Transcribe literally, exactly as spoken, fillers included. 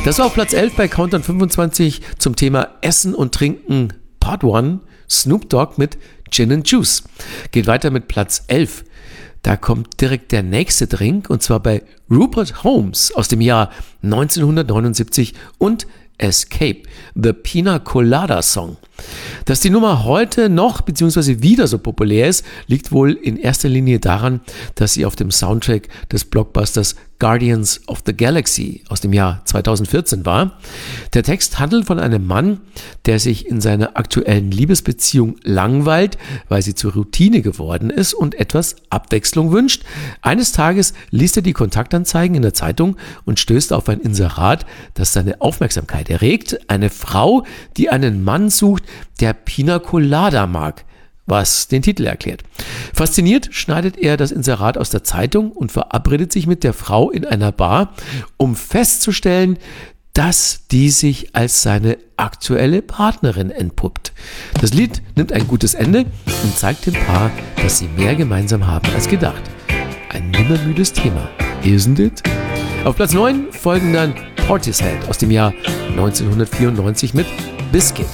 Das war auf Platz elf bei Countdown fünfundzwanzig zum Thema Essen und Trinken Part eins, Snoop Dogg mit Gin and Juice. Geht weiter mit Platz elf. Da kommt direkt der nächste Drink, und zwar bei Rupert Holmes aus dem Jahr neunzehnhundertneunundsiebzig und Escape, The Pina Colada Song. Dass die Nummer heute noch bzw. wieder so populär ist, liegt wohl in erster Linie daran, dass sie auf dem Soundtrack des Blockbusters Guardians of the Galaxy aus dem Jahr zweitausendvierzehn war. Der Text handelt von einem Mann, der sich in seiner aktuellen Liebesbeziehung langweilt, weil sie zur Routine geworden ist und etwas Abwechslung wünscht. Eines Tages liest er die Kontaktanzeigen in der Zeitung und stößt auf ein Inserat, das seine Aufmerksamkeit erregt. Eine Frau, die einen Mann sucht, der Pina Colada mag, was den Titel erklärt. Fasziniert schneidet er das Inserat aus der Zeitung und verabredet sich mit der Frau in einer Bar, um festzustellen, dass die sich als seine aktuelle Partnerin entpuppt. Das Lied nimmt ein gutes Ende und zeigt dem Paar, dass sie mehr gemeinsam haben als gedacht. Ein nimmermüdes Thema, isn't it? Auf Platz neun folgen dann Portishead aus dem Jahr neunzehnhundertvierundneunzig mit Biscuit.